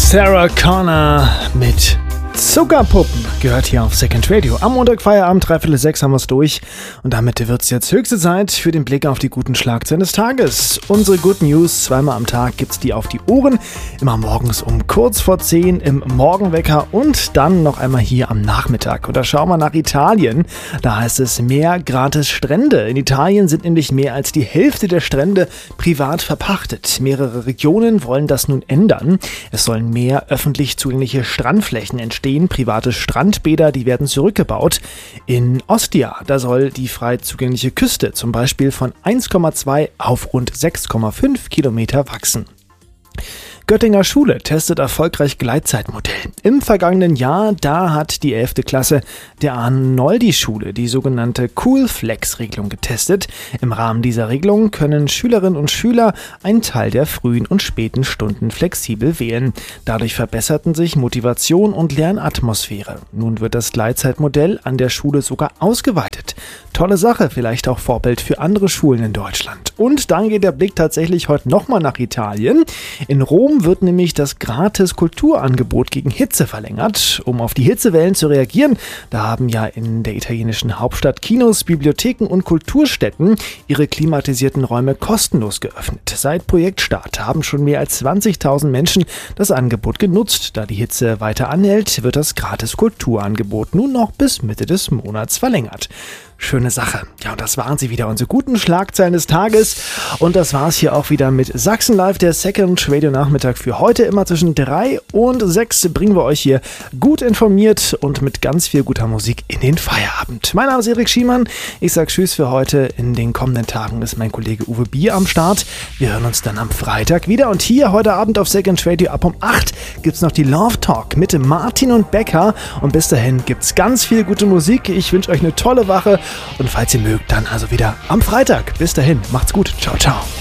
Sarah Connor mit Zuckerpuppen gehört hier auf Second Radio. Am Montag Feierabend, 5:45 haben wir es durch. Und damit wird es jetzt höchste Zeit für den Blick auf die guten Schlagzeilen des Tages. Unsere Good News, zweimal am Tag gibt's die auf die Ohren. Immer morgens um kurz vor 10 im Morgenwecker und dann noch einmal hier am Nachmittag. Und da schauen wir nach Italien. Da heißt es mehr gratis Strände. In Italien sind nämlich mehr als die Hälfte der Strände privat verpachtet. Mehrere Regionen wollen das nun ändern. Es sollen mehr öffentlich zugängliche Strandflächen entstehen. Private Strandbäder, die werden zurückgebaut. In Ostia, da soll die frei zugängliche Küste zum Beispiel von 1,2 auf rund 6,5 Kilometer wachsen. Göttinger Schule testet erfolgreich Gleitzeitmodell. Im vergangenen Jahr, da hat die 11. Klasse der Arnoldi-Schule die sogenannte Cool-Flex-Regelung getestet. Im Rahmen dieser Regelung können Schülerinnen und Schüler einen Teil der frühen und späten Stunden flexibel wählen. Dadurch verbesserten sich Motivation und Lernatmosphäre. Nun wird das Gleitzeitmodell an der Schule sogar ausgeweitet. Tolle Sache, vielleicht auch Vorbild für andere Schulen in Deutschland. Und dann geht der Blick tatsächlich heute nochmal nach Italien. In Rom wird nämlich das Gratis-Kulturangebot gegen Hitze verlängert. Um auf die Hitzewellen zu reagieren, da haben ja in der italienischen Hauptstadt Kinos, Bibliotheken und Kulturstätten ihre klimatisierten Räume kostenlos geöffnet. Seit Projektstart haben schon mehr als 20.000 Menschen das Angebot genutzt. Da die Hitze weiter anhält, wird das Gratis-Kulturangebot nun noch bis Mitte des Monats verlängert. Schöne Sache. Ja, und das waren sie wieder, unsere guten Schlagzeilen des Tages. Und das war's hier auch wieder mit Sachsen Live, der Second Radio Nachmittag für heute. Immer zwischen 3 und 6 bringen wir euch hier gut informiert und mit ganz viel guter Musik in den Feierabend. Mein Name ist Erik Schiemann. Ich sag Tschüss für heute. In den kommenden Tagen ist mein Kollege Uwe Bier am Start. Wir hören uns dann am Freitag wieder. Und hier heute Abend auf Second Radio ab um 8 gibt's noch die Love Talk mit Martin und Becker. Und bis dahin gibt's ganz viel gute Musik. Ich wünsche euch eine tolle Woche. Und falls ihr mögt, dann also wieder am Freitag. Bis dahin, macht's gut. Ciao, ciao.